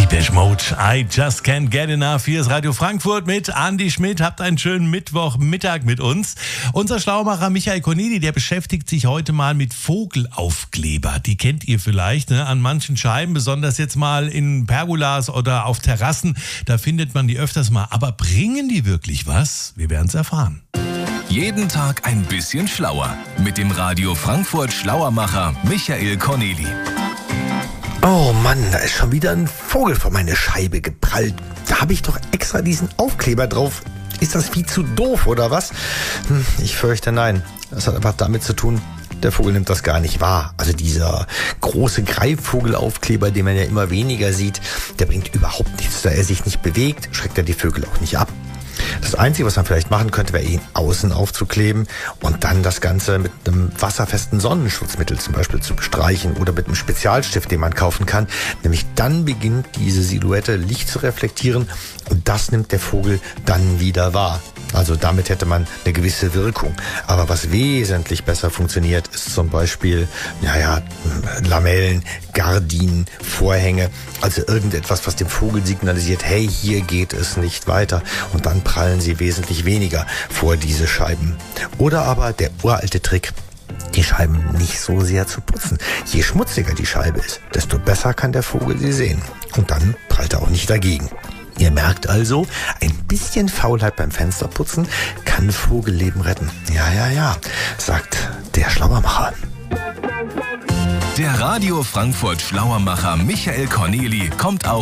Depeche Mode, I Just Can't Get Enough. Hier ist Radio Frankfurt mit Andi Schmidt. Habt einen schönen Mittwochmittag mit uns. Unser Schlaumacher Michael Corneli, der beschäftigt sich heute mal mit Vogelaufkleber. Die kennt ihr vielleicht, ne? An manchen Scheiben, besonders jetzt mal in Pergolas oder auf Terrassen. Da findet man die öfters mal. Aber bringen die wirklich was? Wir werden es erfahren. Jeden Tag ein bisschen schlauer. Mit dem Radio Frankfurt Schlauermacher Michael Corneli. Oh Mann, da ist schon wieder ein Vogel vor meine Scheibe geprallt. Da habe ich doch extra diesen Aufkleber drauf. Ist das viel zu doof oder was? Ich fürchte nein. Das hat einfach damit zu tun, der Vogel nimmt das gar nicht wahr. Also dieser große Greifvogelaufkleber, den man ja immer weniger sieht, der bringt überhaupt nichts. Da er sich nicht bewegt, schreckt er die Vögel auch nicht ab. Das Einzige, was man vielleicht machen könnte, wäre ihn außen aufzukleben und dann das Ganze mit einem wasserfesten Sonnenschutzmittel zum Beispiel zu bestreichen oder mit einem Spezialstift, den man kaufen kann. Nämlich dann beginnt diese Silhouette Licht zu reflektieren und das nimmt der Vogel dann wieder wahr. Also damit hätte man eine gewisse Wirkung. Aber was wesentlich besser funktioniert, ist zum Beispiel, Lamellen, Gardinen, Vorhänge. Also irgendetwas, was dem Vogel signalisiert, hey, hier geht es nicht weiter. Und dann prallen sie wesentlich weniger vor diese Scheiben. Oder aber der uralte Trick, die Scheiben nicht so sehr zu putzen. Je schmutziger die Scheibe ist, desto besser kann der Vogel sie sehen. Und dann prallt er auch nicht dagegen. Ihr merkt also, ein bisschen Faulheit beim Fensterputzen kann Vogelleben retten. Ja, sagt der Schlauermacher. Der Radio Frankfurt Schlauermacher Michael Corneli kommt auch